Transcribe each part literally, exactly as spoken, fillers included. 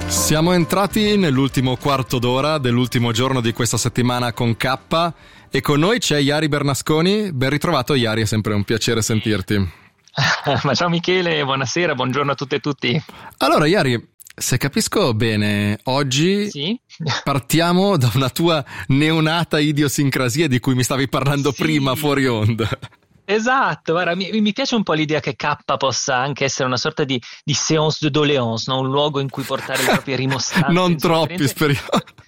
Siamo entrati nell'ultimo quarto d'ora dell'ultimo giorno di questa settimana con K e con noi c'è Jari Bernasconi. Ben ritrovato Jari, è sempre un piacere sentirti. Ma ciao Michele, buonasera, buongiorno a tutte e tutti. Allora Jari, se capisco bene, oggi sì? partiamo da una tua neonata idiosincrasia di cui mi stavi parlando sì. prima fuori onda. Esatto, guarda, mi, mi piace un po' l'idea che K possa anche essere una sorta di, di séance de doléance, no? Un luogo in cui portare le proprie rimostranze. Non troppi, speriamo.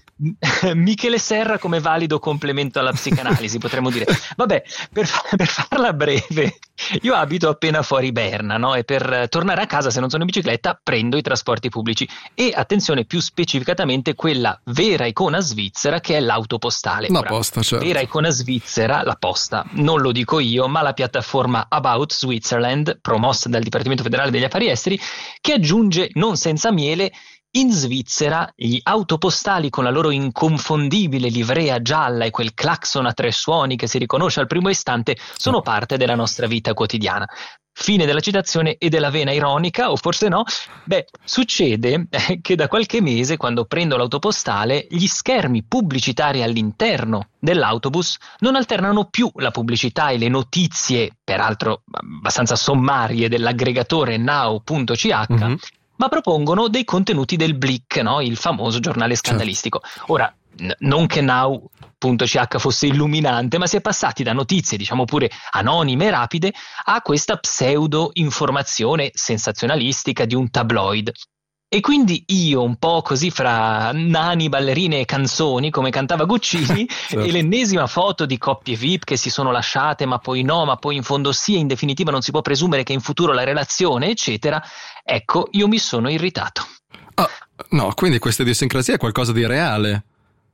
Michele Serra come valido complemento alla psicanalisi, potremmo dire. Vabbè, per, per farla breve, io abito appena fuori Berna, no? E per tornare a casa, se non sono in bicicletta, prendo i trasporti pubblici. E attenzione, più specificatamente quella vera icona svizzera che è l'auto postale. La Ora, posta, certo. Vera icona svizzera, la posta, non lo dico io, ma la piattaforma About Switzerland, promossa dal Dipartimento Federale degli Affari Esteri, che aggiunge, non senza miele, in Svizzera gli autopostali con la loro inconfondibile livrea gialla e quel clacson a tre suoni che si riconosce al primo istante sono parte della nostra vita quotidiana. Fine della citazione e della vena ironica, o forse no? Beh, succede che da qualche mese, quando prendo l'autopostale, gli schermi pubblicitari all'interno dell'autobus non alternano più la pubblicità e le notizie, peraltro abbastanza sommarie, dell'aggregatore now punto c h, mm-hmm. ma propongono dei contenuti del Blick, no? Il famoso giornale scandalistico. Certo. Ora, n- non che now punto c h fosse illuminante, ma si è passati da notizie, diciamo pure anonime e rapide, a questa pseudo informazione sensazionalistica di un tabloid. E quindi io, un po' così fra nani, ballerine e canzoni, come cantava Guccini, certo. e l'ennesima foto di coppie V I P che si sono lasciate, ma poi no, ma poi in fondo sì, e in definitiva non si può presumere che in futuro la relazione, eccetera, ecco, io mi sono irritato. Ah, no, quindi questa idiosincrasia è qualcosa di reale.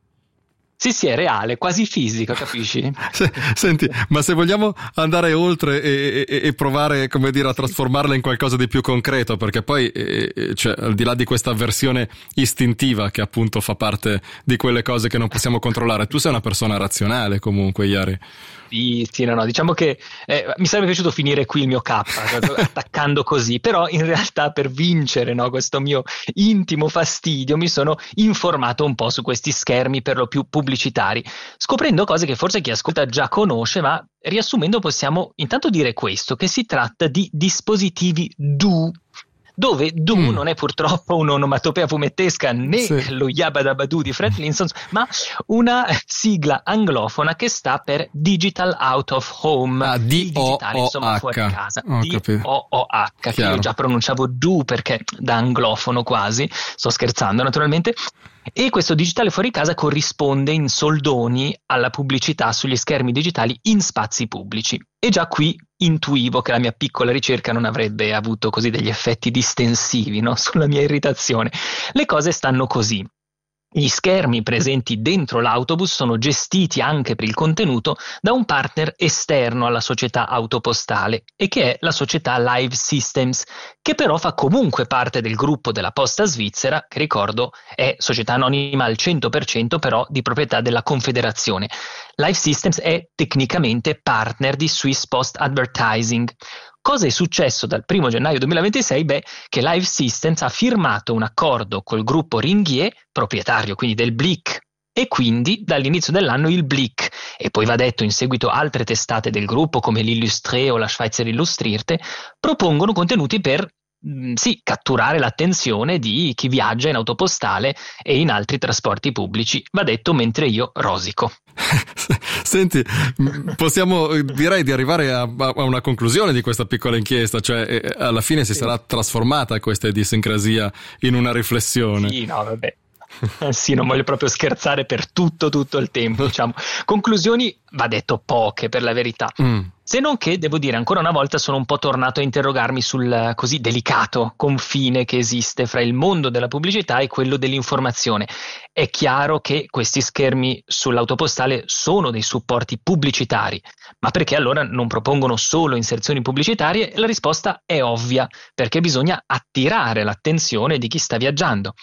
Sì, sì, è reale, quasi fisica, capisci? Senti, ma se vogliamo andare oltre e, e, e provare, come dire, a trasformarla in qualcosa di più concreto, perché poi, eh, cioè, al di là di questa avversione istintiva che appunto fa parte di quelle cose che non possiamo controllare, tu sei una persona razionale comunque, Jari. Sì, sì, no, no, diciamo che eh, mi sarebbe piaciuto finire qui il mio K, attaccando così, però in realtà per vincere, no, questo mio intimo fastidio mi sono informato un po' su questi schermi per lo più pubblicitari, scoprendo cose che forse chi ascolta già conosce, ma riassumendo possiamo intanto dire questo, che si tratta di dispositivi do, dove do mm. non è purtroppo un'onomatopea fumettesca né sì. lo Yabba-Dabba-Doo di Fred Flintstone, ma una sigla anglofona che sta per Digital Out of Home, ah, D O O H, insomma fuori casa, oh, D O O H, che io già pronunciavo do perché da anglofono quasi, sto scherzando naturalmente. E questo digitale fuori casa corrisponde in soldoni alla pubblicità sugli schermi digitali in spazi pubblici. E già qui intuivo che la mia piccola ricerca non avrebbe avuto così degli effetti distensivi, no? Sulla mia irritazione. Le cose stanno così. Gli schermi presenti dentro l'autobus sono gestiti anche per il contenuto da un partner esterno alla società autopostale e che è la società Live Systems, che però fa comunque parte del gruppo della Posta Svizzera, che ricordo è società anonima al cento per cento però di proprietà della Confederazione. Live Systems è tecnicamente partner di Swiss Post Advertising. Cosa è successo dal primo gennaio duemilaventisei? Beh, che Live Systems ha firmato un accordo col gruppo Ringier, proprietario quindi del Blick, e quindi dall'inizio dell'anno il Blick, e poi va detto in seguito altre testate del gruppo come l'Illustré o la Schweizer Illustrierte, propongono contenuti per mh, sì, catturare l'attenzione di chi viaggia in autopostale e in altri trasporti pubblici, va detto mentre io rosico. Senti, possiamo direi di arrivare a, a una conclusione di questa piccola inchiesta, cioè eh, alla fine si sì. sarà trasformata questa idiosincrasia in una riflessione. Sì, no, vabbè. Sì, non voglio proprio scherzare per tutto tutto il tempo, diciamo. Conclusioni, va detto, poche per la verità. Mm. Se non che, devo dire, ancora una volta sono un po' tornato a interrogarmi sul così delicato confine che esiste fra il mondo della pubblicità e quello dell'informazione. È chiaro che questi schermi sull'autopostale sono dei supporti pubblicitari, ma perché allora non propongono solo inserzioni pubblicitarie? La risposta è ovvia, perché bisogna attirare l'attenzione di chi sta viaggiando.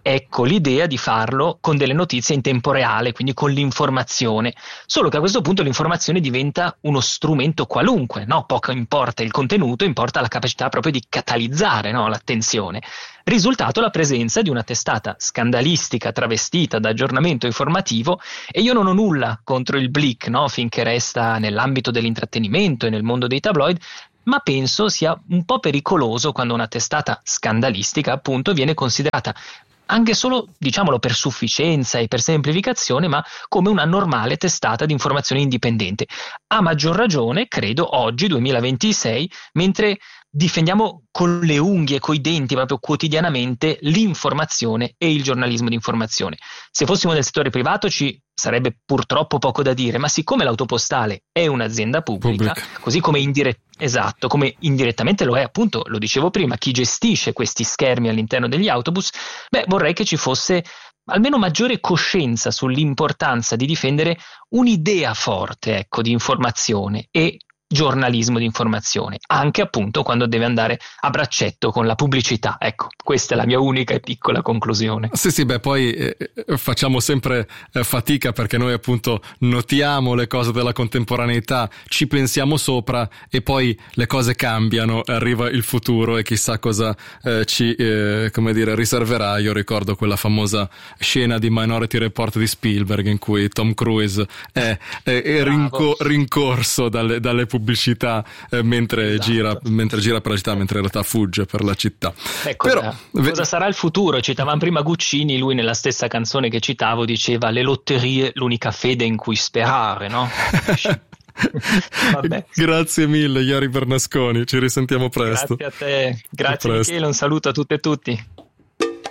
ecco l'idea di farlo con delle notizie in tempo reale, quindi con l'informazione, solo che a questo punto l'informazione diventa uno strumento qualunque, no? Poco importa il contenuto, importa la capacità proprio di catalizzare, no? L'attenzione. Risultato la presenza di una testata scandalistica travestita da aggiornamento informativo, e io non ho nulla contro il Blick, no? Finché resta nell'ambito dell'intrattenimento e nel mondo dei tabloid, ma penso sia un po' pericoloso quando una testata scandalistica appunto viene considerata anche solo, diciamolo, per sufficienza e per semplificazione, ma come una normale testata di informazione indipendente. A maggior ragione, credo, oggi, duemilaventisei, mentre difendiamo con le unghie, coi denti, proprio quotidianamente l'informazione e il giornalismo di informazione. Se fossimo nel settore privato ci sarebbe purtroppo poco da dire, ma siccome l'autopostale è un'azienda pubblica, Pubblica. così come indire- esatto, come indirettamente lo è, appunto, lo dicevo prima, chi gestisce questi schermi all'interno degli autobus, beh, vorrei che ci fosse almeno maggiore coscienza sull'importanza di difendere un'idea forte, ecco, di informazione e giornalismo di informazione, anche appunto quando deve andare a braccetto con la pubblicità. Ecco, questa è la mia unica e piccola conclusione. Sì, sì, beh, poi eh, facciamo sempre eh, fatica, perché noi appunto notiamo le cose della contemporaneità, ci pensiamo sopra e poi le cose cambiano, arriva il futuro e chissà cosa eh, ci, eh, come dire, riserverà. Io ricordo quella famosa scena di Minority Report di Spielberg in cui Tom Cruise è, è, è rinco- rincorso dalle, dalle pubblicità eh, mentre, esatto. gira, mentre gira per la città, mentre in realtà fugge per la città. Beh, cosa, Però, cosa sarà il futuro? Citavamo prima Guccini, lui nella stessa canzone che citavo diceva: le lotterie, l'unica fede in cui sperare, no? Vabbè. Grazie mille Iori Bernasconi, ci risentiamo presto. Grazie a te, grazie A presto. Michele, un saluto a tutte e tutti.